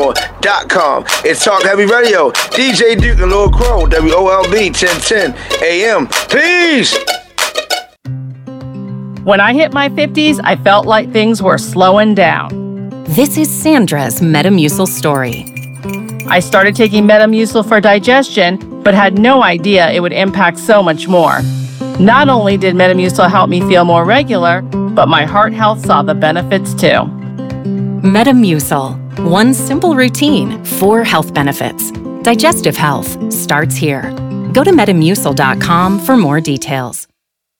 more.com. It's Talk Heavy Radio. DJ Duke and Lil Crow, WOLB 1010 AM. Peace! When I hit my 50s, I felt like things were slowing down. This is Sandra's Metamucil story. I started taking Metamucil for digestion, but had no idea it would impact so much more. Not only did Metamucil help me feel more regular, but my heart health saw the benefits too. Metamucil. One simple routine, 4 health benefits. Digestive health starts here. Go to Metamucil.com for more details.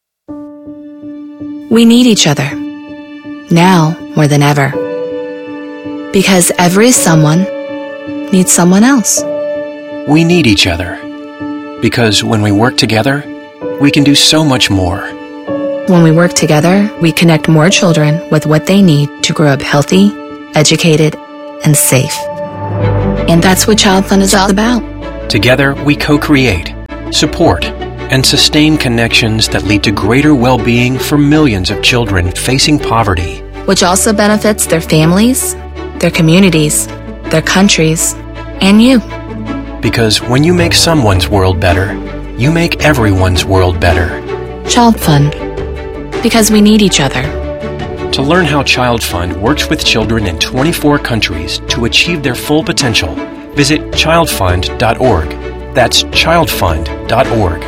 We need each other. Now more than ever. Because every someone needs someone else. We need each other. Because when we work together, we can do so much more. When we work together, we connect more children with what they need to grow up healthy, educated, and safe. And that's what Child Fund is all about. Together, we co-create, support, and sustain connections that lead to greater well-being for millions of children facing poverty. Which also benefits their families, their communities, their countries, and you. Because when you make someone's world better, you make everyone's world better. Child Fund. Because we need each other. To learn how Child Fund works with children in 24 countries to achieve their full potential, visit childfund.org. That's childfund.org.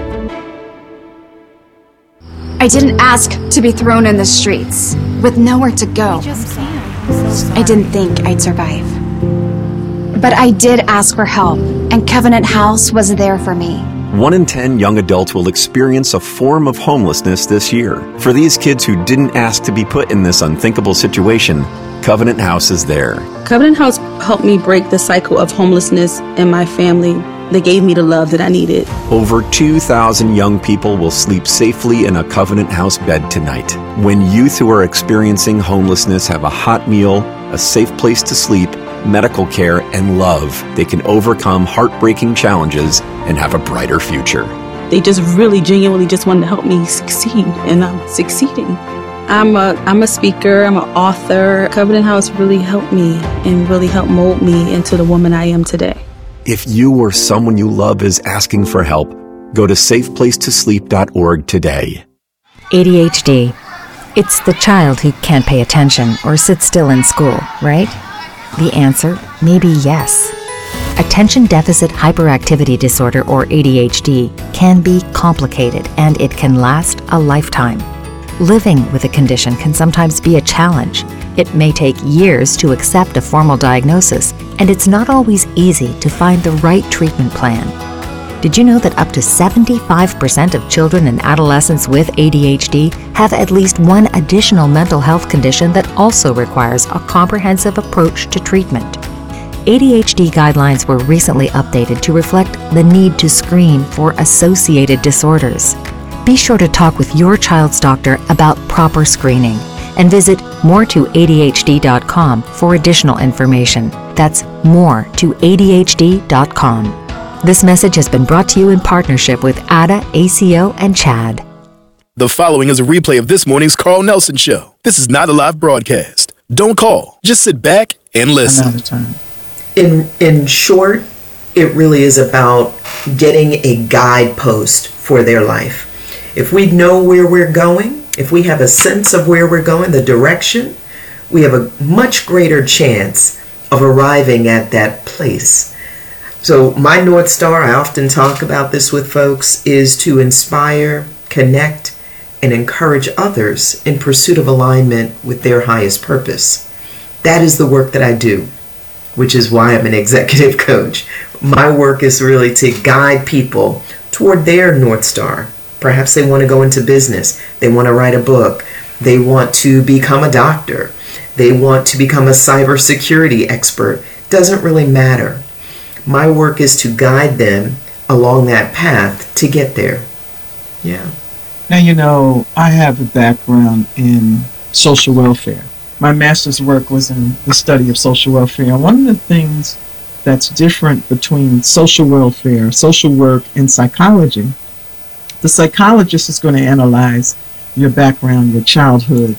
I didn't ask to be thrown in the streets with nowhere to go. I didn't think I'd survive. But I did ask for help, and Covenant House was there for me. 1 in 10 young adults will experience a form of homelessness this year. For these kids who didn't ask to be put in this unthinkable situation, Covenant House is there. Covenant House helped me break the cycle of homelessness in my family. They gave me the love that I needed. Over 2,000 young people will sleep safely in a Covenant House bed tonight. When youth who are experiencing homelessness have a hot meal, a safe place to sleep, medical care, and love, they can overcome heartbreaking challenges and have a brighter future. They just really genuinely just wanted to help me succeed, and I'm succeeding. I'm a speaker, I'm an author. Covenant House really helped me and really helped mold me into the woman I am today. If you or someone you love is asking for help, go to safeplacetosleep.org today. ADHD. It's the child who can't pay attention or sit still in school, right? The answer may be yes. Attention Deficit Hyperactivity Disorder, or ADHD, can be complicated and it can last a lifetime. Living with a condition can sometimes be a challenge. It may take years to accept a formal diagnosis, and it's not always easy to find the right treatment plan. Did you know that up to 75% of children and adolescents with ADHD have at least one additional mental health condition that also requires a comprehensive approach to treatment? ADHD guidelines were recently updated to reflect the need to screen for associated disorders. Be sure to talk with your child's doctor about proper screening and visit more2adhd.com for additional information. That's more2adhd.com. This message has been brought to you in partnership with ADA, ACO, and CHAD. The following is a replay of this morning's Carl Nelson Show. This is not a live broadcast. Don't call. Just sit back and listen. In short, it really is about getting a guidepost for their life. If we know where we're going, if we have a sense of where we're going, the direction, we have a much greater chance of arriving at that place. So my North Star, I often talk about this with folks, is to inspire, connect, and encourage others in pursuit of alignment with their highest purpose. That is the work that I do, which is why I'm an executive coach. My work is really to guide people toward their North Star. Perhaps they want to go into business. They want to write a book. They want to become a doctor. They want to become a cybersecurity expert. Doesn't really matter. My work is to guide them along that path to get there. Yeah. Now, you know, I have a background in social welfare. My master's work was in the study of social welfare. One of the things that's different between social welfare, social work, and psychology, the psychologist is going to analyze your background, your childhood,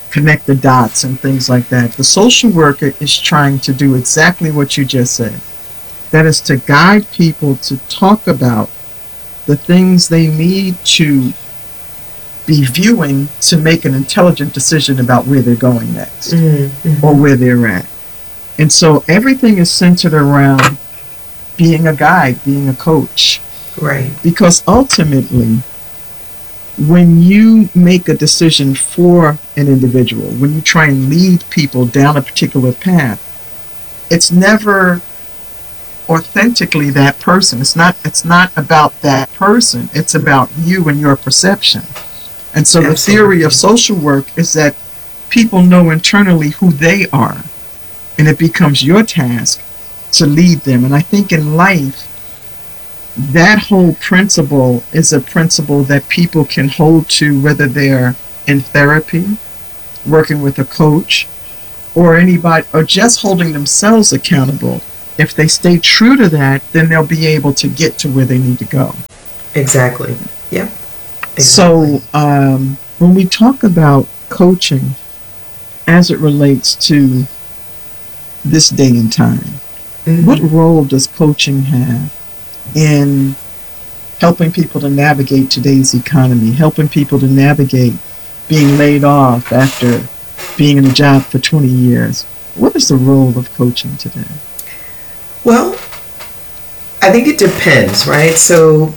connect the dots and things like that. The social worker is trying to do exactly what you just said. That is to guide people to talk about the things they need to be viewing to make an intelligent decision about where they're going next or where they're at. And so everything is centered around being a guide, being a coach. Right. Because ultimately, when you make a decision for an individual, when you try and lead people down a particular path, it's never authentically that person. It's not about that person. It's about you and your perception. And so the theory of social work is that people know internally who they are, and it becomes your task to lead them. And I think in life, that whole principle is a principle that people can hold to, whether they're in therapy, working with a coach, or anybody, or just holding themselves accountable. If they stay true to that, then they'll be able to get to where they need to go. Exactly. Yeah. Exactly. So when we talk about coaching as it relates to this day and time, what role does coaching have in helping people to navigate today's economy, helping people to navigate being laid off after being in a job for 20 years? What is the role of coaching today? Well, I think it depends, right? So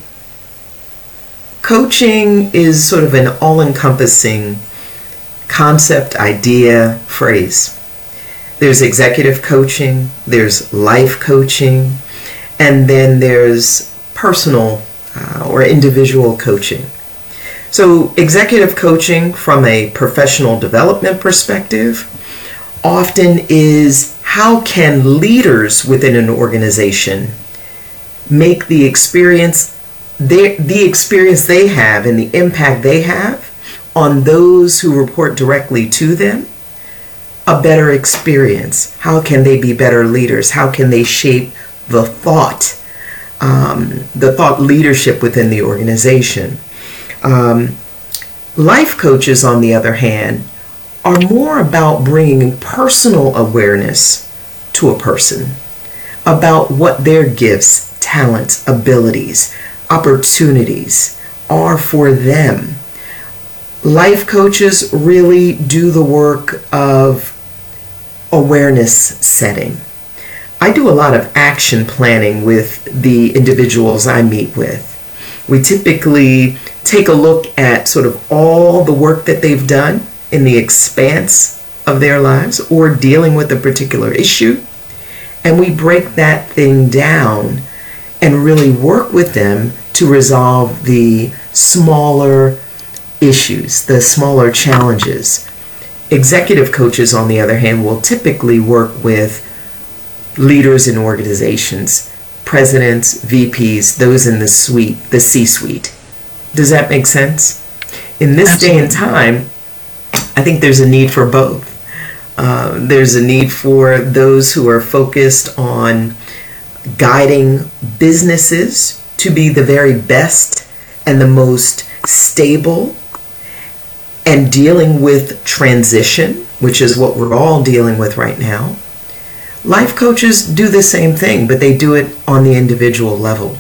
coaching is sort of an all-encompassing concept, idea, phrase. There's executive coaching, there's life coaching, and then there's personal or individual coaching. So executive coaching from a professional development perspective often is how can leaders within an organization make the experience they have and the impact they have on those who report directly to them a better experience. How can they be better leaders? How can they shape the thought leadership within the organization? Life coaches, on the other hand, are more about bringing personal awareness to a person about what their gifts, talents, abilities, opportunities are for them. Life coaches really do the work of awareness setting. I do a lot of action planning with the individuals I meet with. We typically take a look at sort of all the work that they've done in the expanse of their lives or dealing with a particular issue, and we break that thing down and really work with them to resolve the smaller issues, the smaller challenges. Executive coaches, on the other hand, will typically work with leaders in organizations, presidents, VPs, those in the C-suite. Does that make sense? In this day and time, I think there's a need for both. There's a need for those who are focused on guiding businesses to be the very best and the most stable, and dealing with transition, which is what we're all dealing with right now. Life coaches do the same thing, but they do it on the individual level.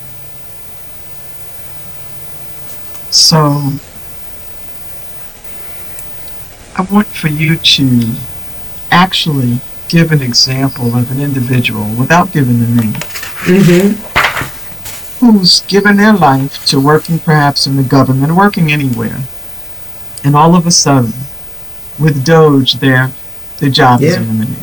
So I want for you to actually give an example of an individual, without giving the name, who's given their life to working perhaps in the government, working anywhere, and all of a sudden, with DOGE, their job is eliminated.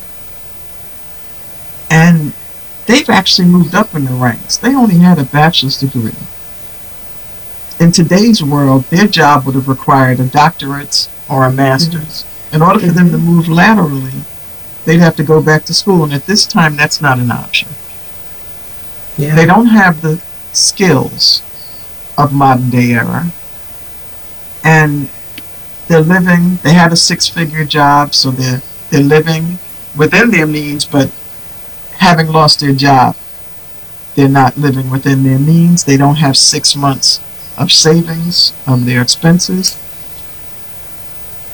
And they've actually moved up in the ranks. They only had a bachelor's degree. In today's world, their job would have required a doctorate or a master's. In order for them to move laterally, they'd have to go back to school, and at this time, that's not an option. They don't have the skills of modern day era, and they're living, they had a six-figure job, so they're living within their means, but having lost their job, they're not living within their means. They don't have 6 months of savings of their expenses.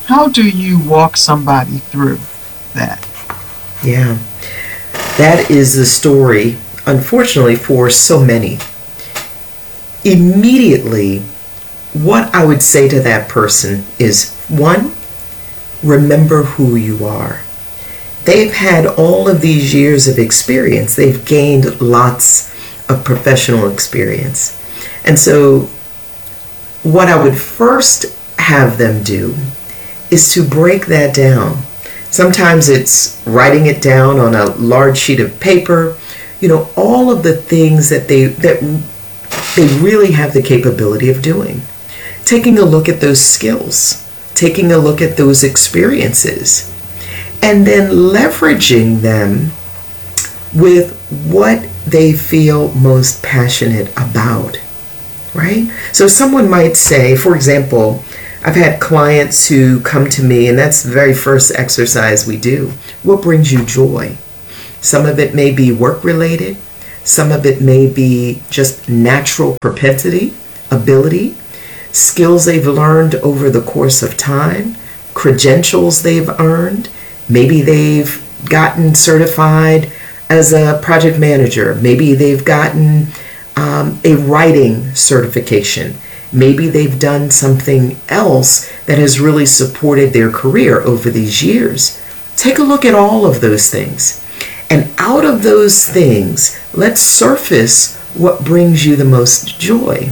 How do you walk somebody through that? Yeah, that is the story, unfortunately, for so many. Immediately, what I would say to that person is, one, remember who you are. They've had all of these years of experience. They've gained lots of professional experience. And so what I would first have them do is to break that down. Sometimes it's writing it down on a large sheet of paper, all of the things that they really have the capability of doing. Taking a look at those skills, taking a look at those experiences, and then leveraging them with what they feel most passionate about, right? So someone might say, for example, I've had clients who come to me, and that's the very first exercise we do. What brings you joy? Some of it may be work-related. Some of it may be just natural propensity, ability, skills they've learned over the course of time, credentials they've earned. Maybe they've gotten certified as a project manager. Maybe they've gotten a writing certification. Maybe they've done something else that has really supported their career over these years. Take a look at all of those things. And out of those things, let's surface what brings you the most joy.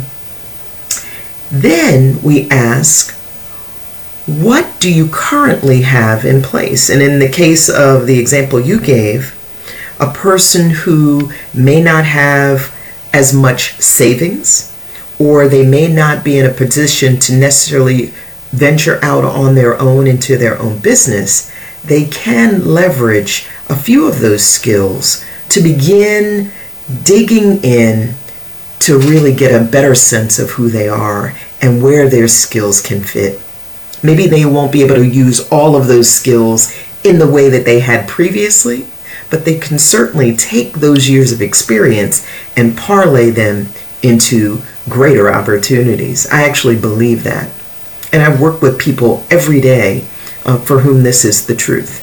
Then we ask, what do you currently have in place? And in the case of the example you gave, a person who may not have as much savings, or they may not be in a position to necessarily venture out on their own into their own business, they can leverage a few of those skills to begin digging in to really get a better sense of who they are and where their skills can fit. Maybe they won't be able to use all of those skills in the way that they had previously, but they can certainly take those years of experience and parlay them into greater opportunities. I actually believe that. And I work with people every day for whom this is the truth.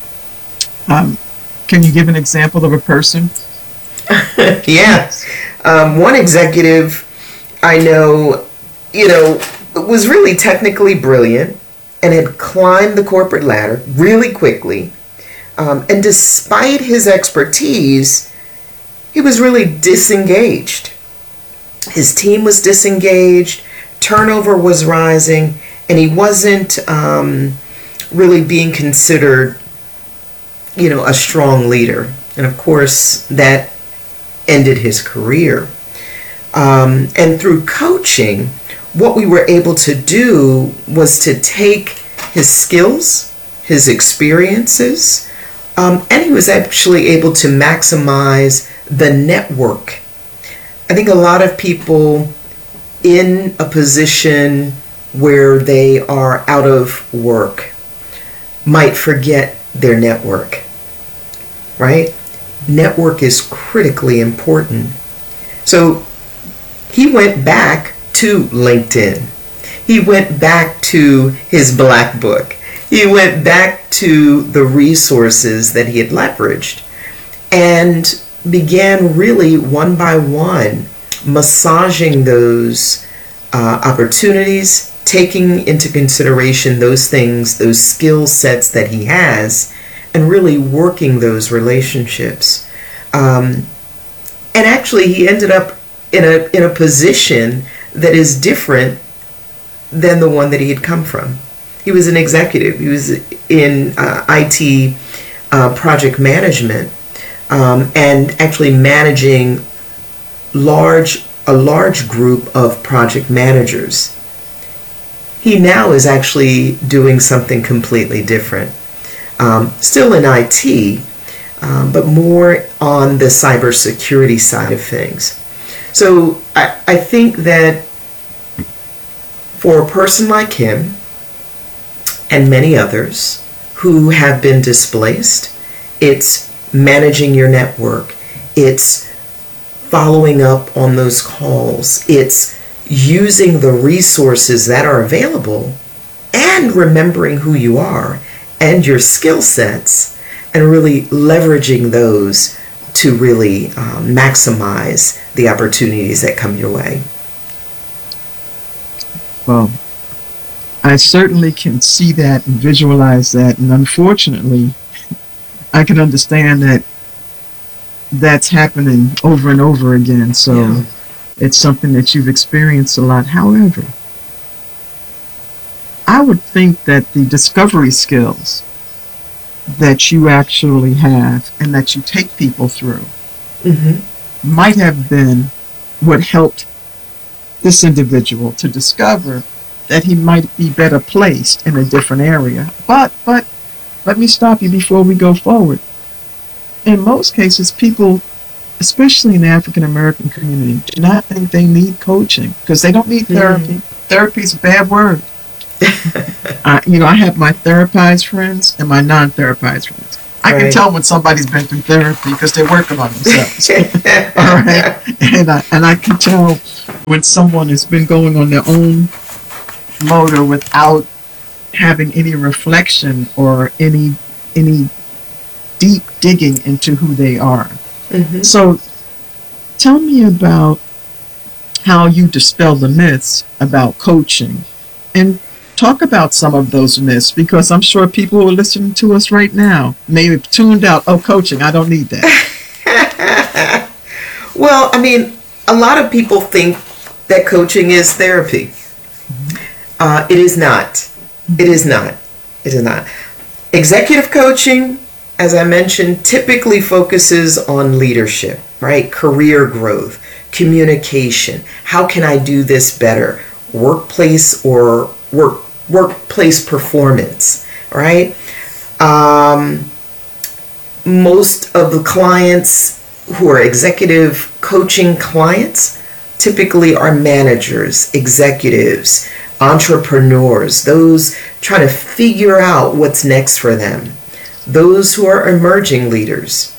Can you give an example of a person? Yeah. One executive I know, was really technically brilliant and had climbed the corporate ladder really quickly. And despite his expertise, he was really disengaged. His team was disengaged, turnover was rising, and he wasn't really being considered, a strong leader. And of course, that ended his career. And through coaching, what we were able to do was to take his skills, his experiences, and he was actually able to maximize the network. I think a lot of people in a position where they are out of work might forget their network, right? Network is critically important. So he went back to LinkedIn. He went back to his black book. He went back to the resources that he had leveraged and began really one by one massaging those opportunities, taking into consideration those things, those skill sets that he has, and really working those relationships. And actually, he ended up in a position that is different than the one that he had come from. He was an executive. He was in IT project management and actually managing a large group of project managers. He now is actually doing something completely different. Still in IT, but more on the cybersecurity side of things. So I think that for a person like him and many others who have been displaced, it's managing your network. It's following up on those calls. It's using the resources that are available and remembering who you are and your skill sets and really leveraging those to really maximize the opportunities that come your way. Well, I certainly can see that and visualize that, and unfortunately, I can understand that that's happening over and over again, so it's something that you've experienced a lot. However, I would think that the discovery skills that you actually have and that you take people through might have been what helped this individual to discover that he might be better placed in a different area. But let me stop you before we go forward. In most cases, people, especially in the African American community, do not think they need coaching because they don't need therapy. Therapy is a bad word. I have my therapized friends and my non-therapized friends. I can tell when somebody's been through therapy because they're working on themselves. All right, and I can tell when someone has been going on their own motor without having any reflection or any deep digging into who they are. So, tell me about how you dispel the myths about coaching, and talk about some of those myths, because I'm sure people who are listening to us right now may have tuned out. Oh, coaching, I don't need that. Well, I mean, a lot of people think that coaching is therapy. It is not. It is not. It is not. Executive coaching, as I mentioned, typically focuses on leadership, right? Career growth, communication. How can I do this better? Workplace performance, right? Most of the clients who are executive coaching clients typically are managers, executives, entrepreneurs, those trying to figure out what's next for them, those who are emerging leaders.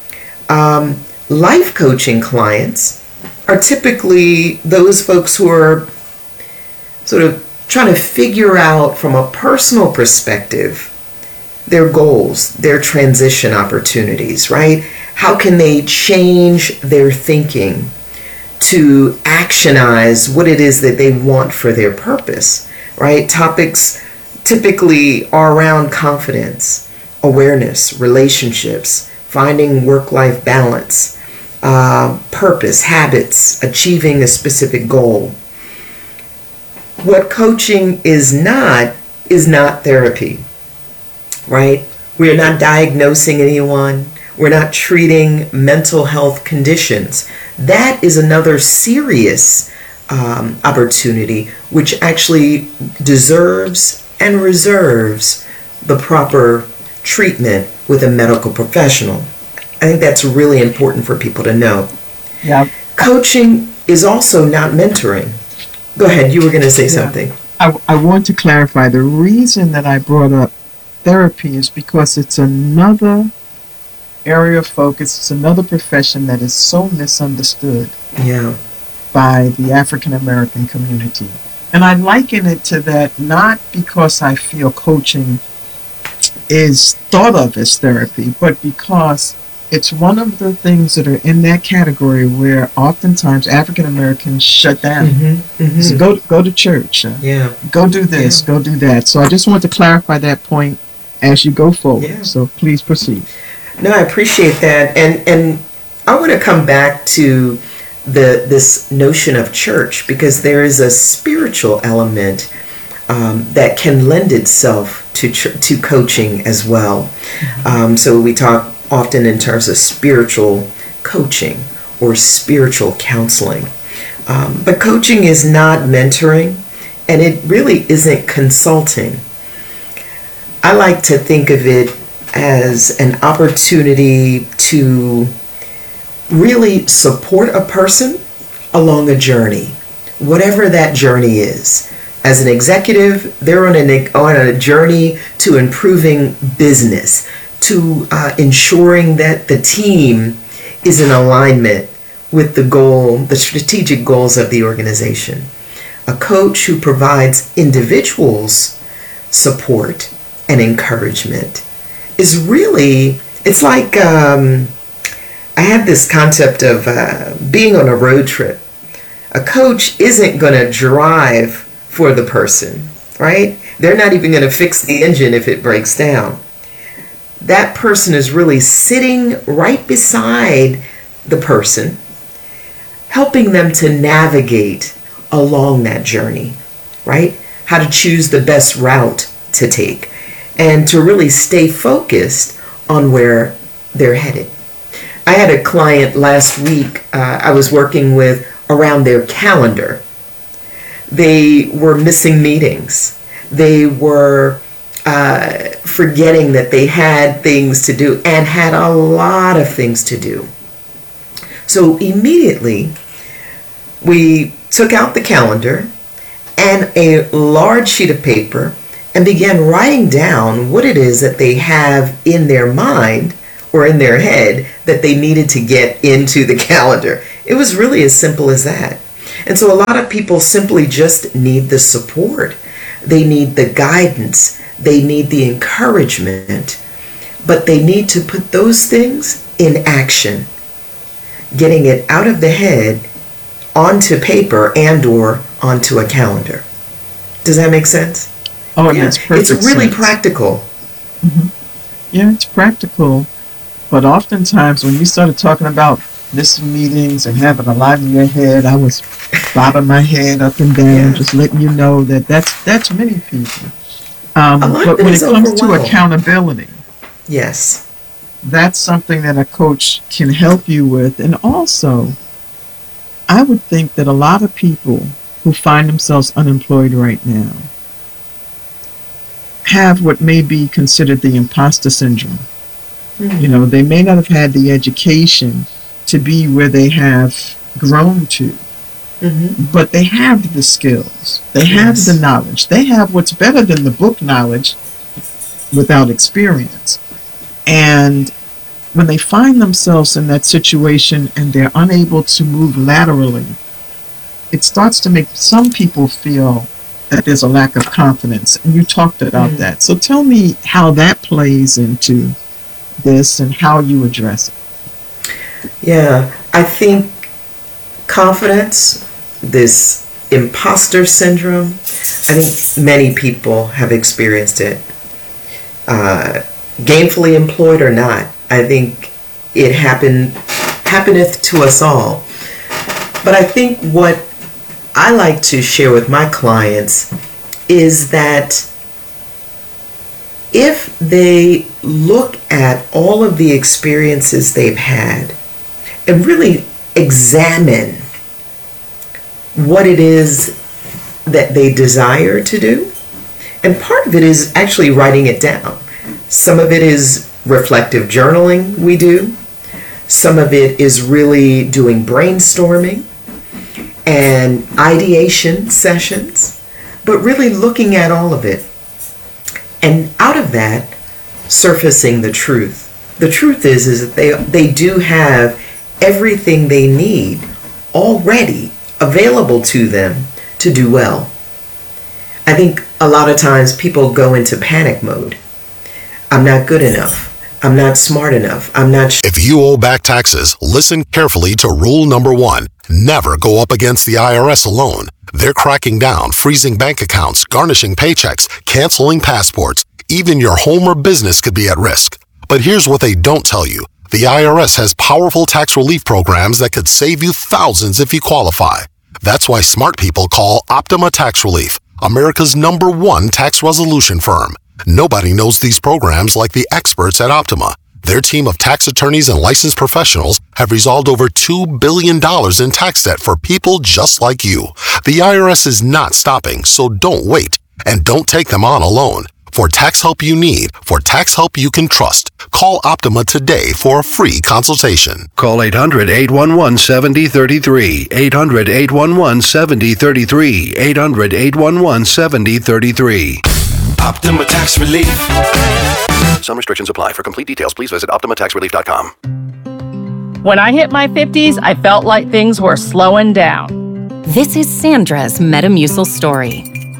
Life coaching clients are typically those folks who are sort of trying to figure out from a personal perspective their goals, their transition opportunities, right? How can they change their thinking to actionize what it is that they want for their purpose, right? Topics typically are around confidence, awareness, relationships, finding work-life balance, purpose, habits, achieving a specific goal. What coaching is not therapy, right? We are not diagnosing anyone. We're not treating mental health conditions. That is another serious opportunity which actually deserves and reserves the proper treatment with a medical professional. I think that's really important for people to know. Yeah. Coaching is also not mentoring. Go ahead, you were going to say something. I want to clarify. The reason that I brought up therapy is because it's another area of focus. It's another profession that is so misunderstood by the African American community. And I liken it to that not because I feel coaching is thought of as therapy, but because it's one of the things that are in that category where oftentimes African Americans shut down. So go to church. Go do this. Go do that. So I just want to clarify that point as you go forward. So please proceed. No, I appreciate that, and I want to come back to this notion of church, because there is a spiritual element that can lend itself to coaching as well. So we talk often in terms of spiritual coaching or spiritual counseling, but coaching is not mentoring, and it really isn't consulting. I like to think of it as an opportunity to really support a person along a journey, whatever that journey is. As an executive, they're on a journey to improving business, to ensuring that the team is in alignment with the strategic goals of the organization. A coach who provides individuals support and encouragement is really, it's like, I have this concept of being on a road trip. A coach isn't going to drive for the person, right? They're not even going to fix the engine if it breaks down. That person is really sitting right beside the person, helping them to navigate along that journey, right? How to choose the best route to take and to really stay focused on where they're headed. I had a client last week I was working with around their calendar. They were missing meetings. They were forgetting that they had things to do and had a lot of things to do. So immediately we took out the calendar and a large sheet of paper and began writing down what it is that they have in their mind or in their head that they needed to get into the calendar. It was really as simple as that. And so a lot of people simply just need the support. They need the guidance. They need the encouragement. But they need to put those things in action. Getting it out of the head onto paper and or onto a calendar. Does that make sense? Oh, it makes perfect sense. It's really practical. Mm-hmm. Yeah, it's practical. But oftentimes when you started talking about missing meetings and having a lot in your head, I was bobbing my head up and down, just letting you know that that's many people. But when it comes to accountability, yes, that's something that a coach can help you with. And also, I would think that a lot of people who find themselves unemployed right now have what may be considered the imposter syndrome. Mm-hmm. You know, they may not have had the education to be where they have grown to, mm-hmm. but they have the skills, they have the knowledge, they have what's better than the book knowledge without experience. And when they find themselves in that situation and they're unable to move laterally, it starts to make some people feel that there's a lack of confidence. And you talked about mm-hmm. that. So tell me how that plays into this and how you address it. Yeah, I think confidence, this imposter syndrome, I think many people have experienced it. Gainfully employed or not, I think it happeneth to us all. But I think what I like to share with my clients is that if they look at all of the experiences they've had and really examine what it is that they desire to do, and part of it is actually writing it down. Some of it is reflective journaling we do. Some of it is really doing brainstorming and ideation sessions, but really looking at all of it. And out of that, surfacing the truth. The truth is that they do have everything they need already available to them to do well. I think a lot of times people go into panic mode. I'm not good enough. I'm not smart enough. I'm not If you owe back taxes, listen carefully to rule number 1. Never go up against the IRS alone. They're cracking down, freezing bank accounts, garnishing paychecks, canceling passports. Even your home or business could be at risk. But here's what they don't tell you. The IRS has powerful tax relief programs that could save you thousands if you qualify. That's why smart people call Optima Tax Relief, America's #1 tax resolution firm. Nobody knows these programs like the experts at Optima. Their team of tax attorneys and licensed professionals have resolved over $2 billion in tax debt for people just like you. The IRS is not stopping, so don't wait. And don't take them on alone. For tax help you need, for tax help you can trust, call Optima today for a free consultation. Call 800-811-7033, 800-811-7033, 800-811-7033. Optima Tax Relief. Some restrictions apply. For complete details, please visit OptimaTaxRelief.com. When I hit my 50s, I felt like things were slowing down. This is Sandra's Metamucil story.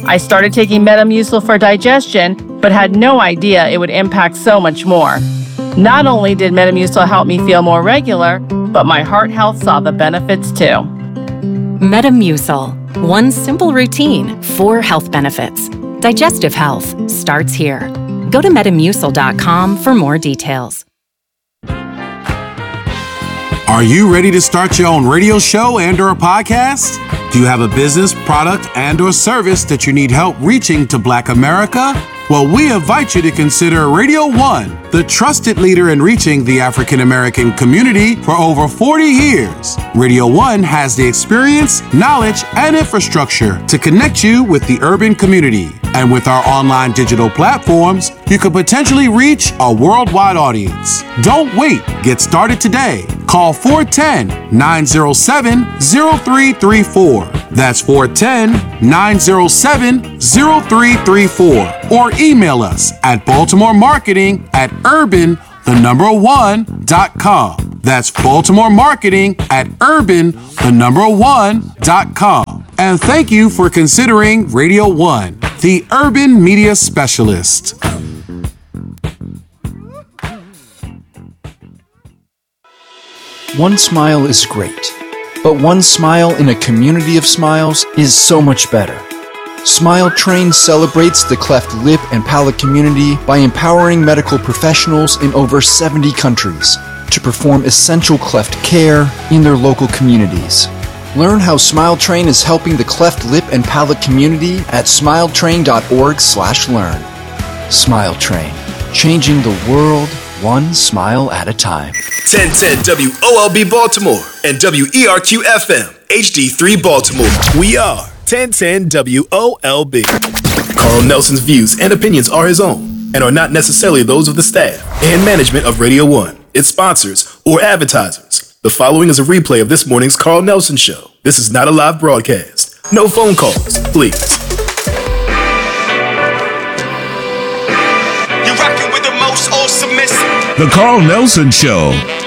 I started taking Metamucil for digestion, but had no idea it would impact so much more. Not only did Metamucil help me feel more regular, but my heart health saw the benefits too. Metamucil. One simple routine, 4 health benefits. Digestive health starts here. Go to Metamucil.com for more details. Are you ready to start your own radio show and/or a podcast? Do you have a business, product, and/or service that you need help reaching to Black America? Well, we invite you to consider Radio One, the trusted leader in reaching the African American community for over 40 years. Radio One has the experience, knowledge, and infrastructure to connect you with the urban community. And with our online digital platforms, you could potentially reach a worldwide audience. Don't wait. Get started today. Call 410-907-0334. That's 410-907-0334. Or email us at baltimoremarketing@urban1.com. That's baltimoremarketing@urban1.com. And thank you for considering Radio One, the urban media specialist. One smile is great, but one smile in a community of smiles is so much better. Smile Train celebrates the cleft lip and palate community by empowering medical professionals in over 70 countries to perform essential cleft care in their local communities. Learn how Smile Train is helping the cleft lip and palate community at smiletrain.org/learn. Smile Train, changing the world one smile at a time. 1010 WOLB Baltimore and WERQ FM HD3 Baltimore. We are 1010 WOLB. Carl Nelson's views and opinions are his own and are not necessarily those of the staff and management of Radio One, its sponsors, or advertisers. The following is a replay of this morning's Carl Nelson Show. This is not a live broadcast. No phone calls, please. You're rocking with the most awesome. The Carl Nelson Show.